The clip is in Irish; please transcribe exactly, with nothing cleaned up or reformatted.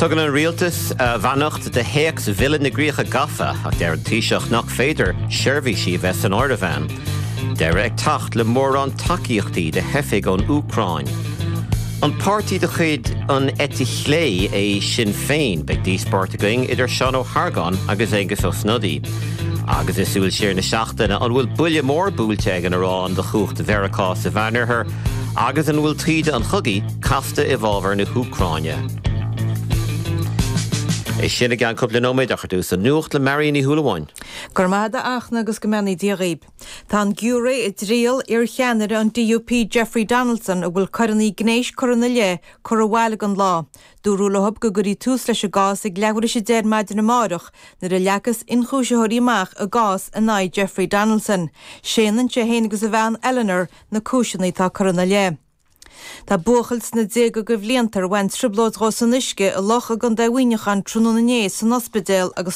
Tugan an rialtas bhanacht de héics villain na gríocha gafa ach deir an tíiseach nach féidir seirbhí sí bheits an Ordabhan. Deir ag tacht le mór an takeíochtaí de hefig an Ucrain. An pártaí de chuid an etichlé é Sinn Féin beag díospáirte going idir Sean O'Hargan agus Angus O'Snuddy. Agus is súil siar na seachtaine an bhfuil buile mór búilte ag an arán de chucht de Veracá sa bhanarthair agus an bhfuil tríde an chugaí casta i bhábhar na Ucraine. Is sinna gan cúpla nóméid ach dús an nuacht le Marion í Húlaháin. Gormada achna agus gomenni diaghib. Tá an giúra i dríal ar cheannaire an D U P Jeffrey Donaldson a bhfuil corannaí gnéis corana le cor a bhhailg an lá. Dúrú le hub go gurí tús leis a gás ag leabhar is déir maidin na márach nar a leachas inchúiseóirí amach a gás a naid Jeffrey Donaldson. Séanan sé héana agus a bhean Eleanor na cúiseannaí tá corana le. Tá buchals na dé go go bhliantar bhain triblóid gos an isce a loch a gan dahuiinechan trúna néas san ospidéal agus